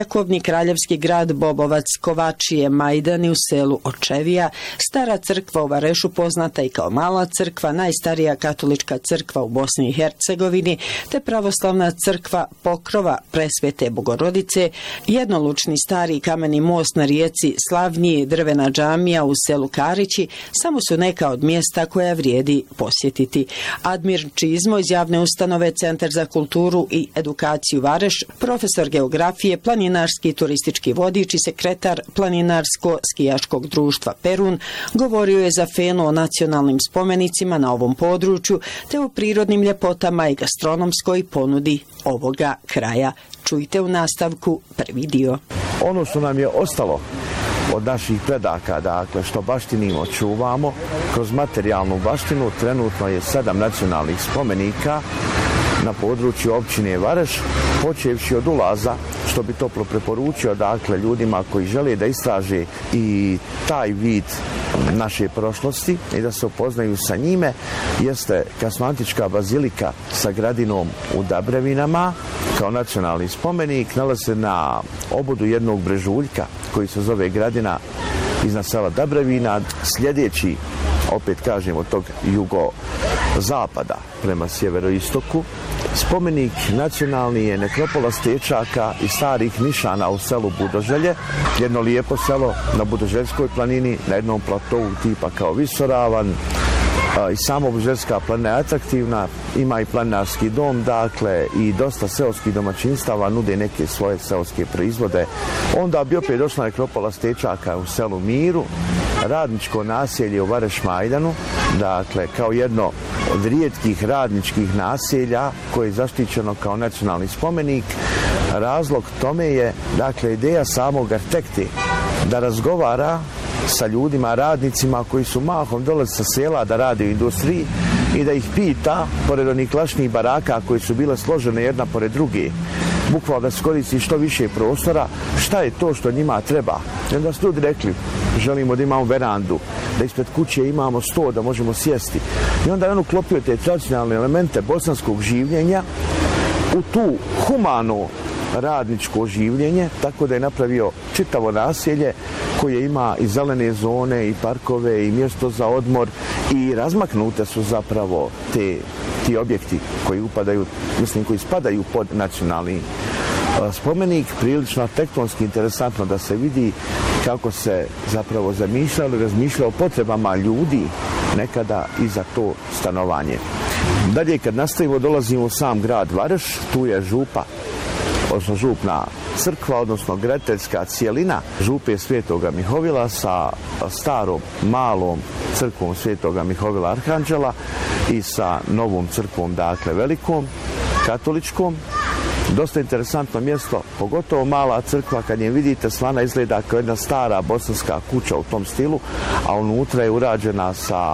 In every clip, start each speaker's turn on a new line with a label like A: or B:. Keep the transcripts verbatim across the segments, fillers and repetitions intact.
A: Vjekovni kraljevski grad Bobovac, Kovačije Majdani u selu Očevija, stara crkva u Varešu poznata i kao Mala crkva, najstarija katolička crkva u Bosni i Hercegovini, te pravoslavna crkva Pokrova Presvete Bogorodice, jednolučni stari kameni most na rijeci Slavnji, drvena džamija u selu Karići, samo su neka od mjesta koja vrijedi posjetiti. Admir Čizmo iz javne ustanove Centar za kulturu i edukaciju Vareš, profesor geografije, planinarski i turistički vodič i sekretar Planinarsko-skijaškog društva Perun, govorio je za Fenu o nacionalnim spomenicima na ovom području te o prirodnim ljepotama i gastronomskoj ponudi ovoga kraja. Čujte u nastavku prvi dio.
B: Ono što nam je ostalo od naših predaka, dakle, što baštinimo, čuvamo, kroz materijalnu baštinu trenutno je sedam nacionalnih spomenika na području općine Vareš, počevši od ulaza, što bi toplo preporučio, dakle, ljudima koji žele da istraže i taj vid naše prošlosti i da se upoznaju sa njime, jeste Kasnoantička bazilika sa gradinom u Dabrevinama, kao nacionalni spomenik, nalazi se na obodu jednog brežuljka koji se zove Gradina iznad sela Dabrevina, sljedeći, opet kažem, od tog jugozapada prema sjeveroistoku. Spomenik nacionalni je nekropola Stečaka i starih nišana u selu Budoželje, jedno lijepo selo na Budoželjskoj planini, na jednom platovu tipa kao Visoravan. I samo Budoželjska planina je atraktivna, ima i planinarski dom, dakle, i dosta seoskih domaćinstava nude neke svoje seoske proizvode. Onda bi opet došla nekropola Stečaka u selu Miru, radničko naselje u Vareš Majdanu, dakle, kao jedno od rijetkih radničkih naselja koje je zaštićeno kao nacionalni spomenik. Razlog tome je, dakle, ideja samog arhitekte da razgovara sa ljudima, radnicima koji su mahom dolazili sa sela da rade u industriji i da ih pita, pored onih klašnih baraka koje su bile složene jedna pored druge, bukvalno da se koristi što više prostora, šta je to što njima treba. I onda su ljudi rekli, želimo da imamo verandu, da ispred kuće imamo sto, da možemo sjesti. I onda je on uklopio te tradicionalne elemente bosanskog življenja u tu humano radničko življenje, tako da je napravio čitavo naselje koje ima i zelene zone, i parkove, i mjesto za odmor, i razmaknute su zapravo te, ti objekti koji upadaju, mislim, koji spadaju pod nacionalni spomenik. Prilično tektonski interesantno da se vidi kako se zapravo zamišljalo i razmišljalo o potrebama ljudi nekada i za to stanovanje. Dalje, kad nastavimo, dolazimo u sam grad Vareš, tu je župa, odnosno župna crkva, odnosno graditeljska cijelina župe Svetoga Mihovila sa starom malom crkvom Svetoga Mihovila Arhanđela i sa novom crkvom, dakle, velikom, katoličkom. Dosta interesantno mjesto, pogotovo Mala crkva, kad je vidite, slana izgleda kao jedna stara bosanska kuća u tom stilu, a unutra je urađena sa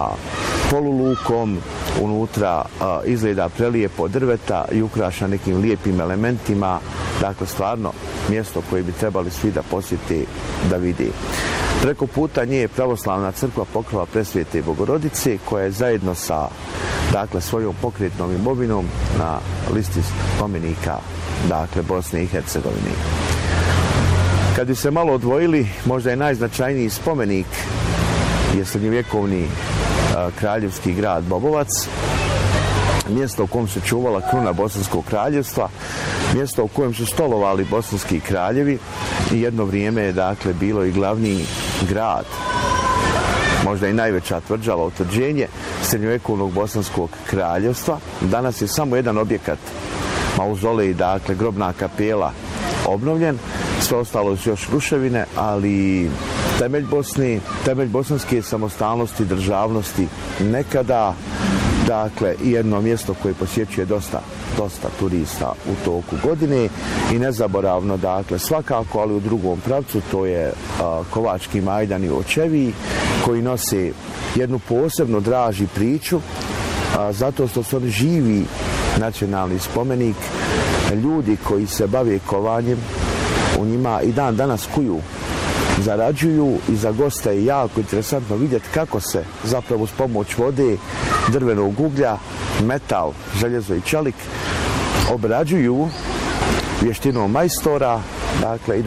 B: polulukom, unutra a, izgleda prelijepo drveta i ukrašena nekim lijepim elementima, dakle, stvarno mjesto koje bi trebali svi da posjeti, da vidi. Preko puta nje je pravoslavna crkva Pokrova Presvete Bogorodice, koja je zajedno sa, dakle, svojom pokretnom imovinom na listi spomenika, dakle, Bosne i Hercegovine. Kad bi se malo odvojili, možda je najznačajniji spomenik je srednjovjekovni a, kraljevski grad Bobovac, mjesto u kojem se čuvala kruna Bosanskog kraljevstva, mjesto u kojem su stolovali bosanski kraljevi i jedno vrijeme je, dakle, bilo i glavni grad, možda i najveća tvrđava, utvrđenje srednjovjekovnog Bosanskog kraljevstva. Danas je samo jedan objekat, mauzolej, dakle, grobna kapela, obnovljen, sve ostalo su još ruševine, ali temelj Bosne, temelj bosanske samostalnosti, državnosti nekada, dakle, i jedno mjesto koje posjećuje dosta, dosta turista u toku godine i nezaboravno, dakle, svakako, ali u drugom pravcu, to je a, Kovački Majdani u Očeviji, koji nose jednu posebno draži priču, a, zato što su oni živi nacionalni spomenik. Ljudi koji se bave kovanjem u njima i dan danas kuju, zarađuju, i za goste je jako interesantno vidjeti kako se zapravo s pomoć vode, drvenog uglja, metal, željezo i čelik obrađuju vještinom majstora dakle,